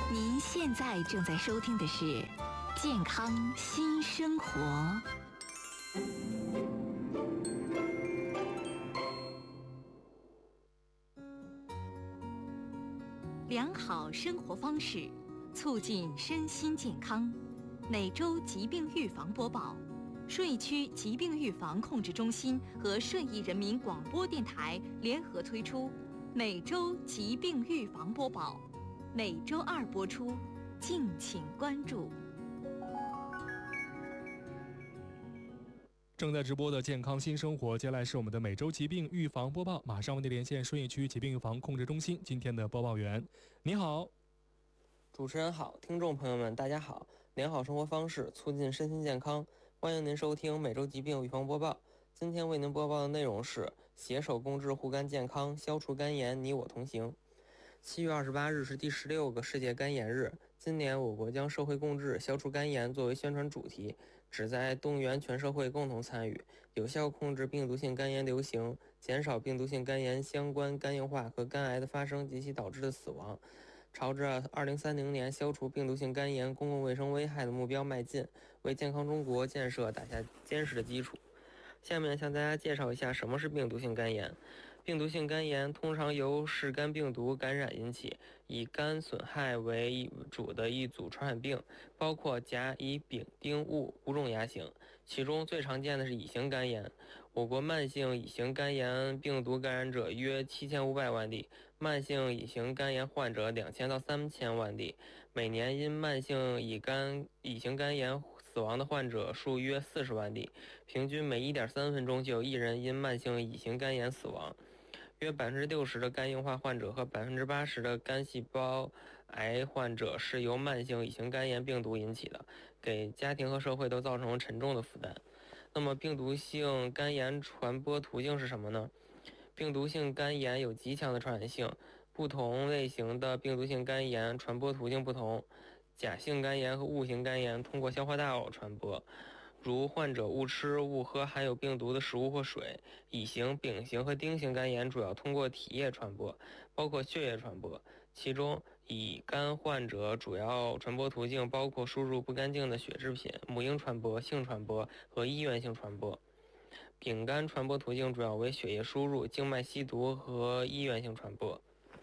您现在正在收听的是《健康新生活》。良好生活方式，促进身心健康。每周疾病预防播报，顺义区疾病预防控制中心和顺义人民广播电台联合推出每周疾病预防播报，每周二播出，敬请关注。 正在直播的健康新生活，接下来是我们的每周疾病预防播报。马上为您连线顺义区疾病预防控制中心今天的播报员。你好。 主持人好，听众朋友们大家好。良好生活方式，促进身心健康，欢迎您收听每周疾病预防播报。今天为您播报的内容是携手共治护肝健康，消除肝炎，你我同行。7月28日是第16个世界肝炎日，今年我国将社会共治，消除肝炎作为宣传主题，旨在动员全社会共同参与，有效控制病毒性肝炎流行，减少病毒性肝炎相关肝硬化和肝癌的发生及其导致的死亡，朝着2030年消除病毒性肝炎公共卫生危害的目标迈进，为健康中国建设打下坚实的基础。下面向大家介绍一下什么是病毒性肝炎。病毒性肝炎通常由嗜肝病毒感染引起，以肝损害为主的一组传染病，包括甲、乙、丙、丁、戊5种亚型，其中最常见的是乙型肝炎。我国慢性乙型肝炎病毒感染者约7500万例，慢性乙型肝炎患者2000到3000万例，每年因慢性乙型肝炎死亡的患者数约40万例，平均每1.3分钟就有1人因慢性乙型肝炎死亡。约60%的肝硬化患者和80%的肝细胞癌患者是由慢性乙型肝炎病毒引起的，给家庭和社会都造成了沉重的负担。那么病毒性肝炎传播途径是什么呢？病毒性肝炎有极强的传染性，不同类型的病毒性肝炎传播途径不同。甲性肝炎和戊型肝炎通过消化道传播，如患者误吃误喝含有病毒的食物或水。乙型、丙型和丁型肝炎主要通过体液传播，包括血液传播，其中乙肝患者主要传播途径包括输入不干净的血制品、母婴传播、性传播和医院性传播。丙肝传播途径主要为血液输入、静脉吸毒和医院性传播。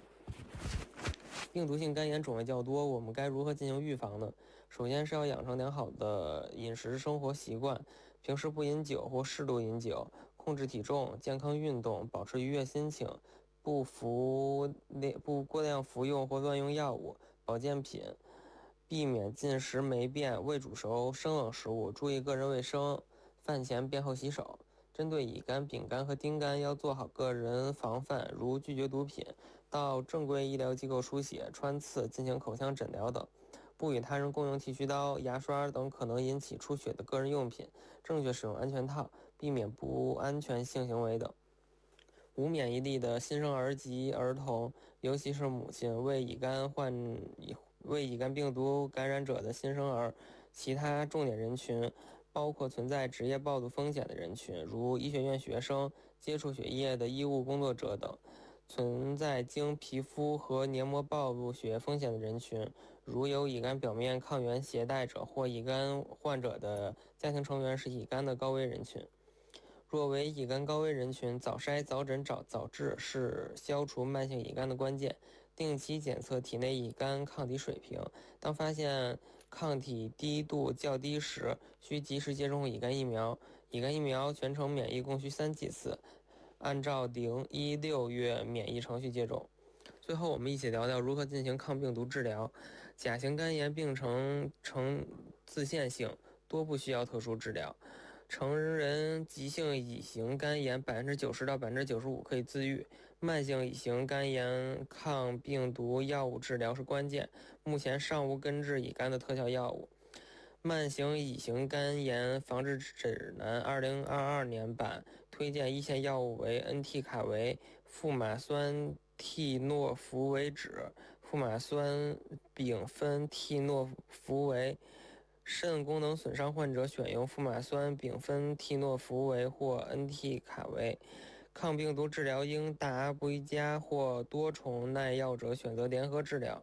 病毒性肝炎种类较多，我们该如何进行预防呢？首先是要养成良好的饮食生活习惯，平时不饮酒或适度饮酒，控制体重，健康运动，保持愉悦心情，不过量服用或乱用药物、保健品，避免进食霉变、未煮熟、生冷食物，注意个人卫生，饭前便后洗手。针对乙肝、丙肝和丁肝要做好个人防范，如拒绝毒品，到正规医疗机构输血、穿刺、进行口腔诊疗等，不与他人共用剃须刀、牙刷等可能引起出血的个人用品，正确使用安全套，避免不安全性行为等。无免疫力的新生儿及儿童，尤其是母亲，为乙肝病毒感染者的新生儿，其他重点人群包括存在职业暴露风险的人群，如医学院学生、接触血液的医务工作者等；存在经皮肤和黏膜暴露血液风险的人群，如有乙肝表面抗原携带者或乙肝患者的家庭成员是乙肝的高危人群。若为乙肝高危人群，早筛、早诊、早治是消除慢性乙肝的关键。定期检测体内乙肝抗体水平，当发现抗体低度较低时，需及时接种乙肝疫苗。乙肝疫苗全程免疫共需3剂次，按照0、1、6月免疫程序接种。最后我们一起聊聊如何进行抗病毒治疗。甲型肝炎病程呈自限性，多不需要特殊治疗。成人急性乙型肝炎90%到95%可以自愈，慢性乙型肝炎抗病毒药物治疗是关键，目前尚无根治乙肝的特效药物。慢性乙型肝炎防治指南2022年版推荐一线药物为恩替卡韦、富马酸替诺福韦酯、富马酸丙酚替诺福韦。肾功能损伤患者选用富马酸丙酚替诺福韦或恩替卡韦。抗病毒治疗应大阿布依加或多重耐药者选择联合治疗。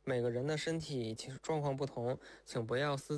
每个人的身体其实状况不同，请不要私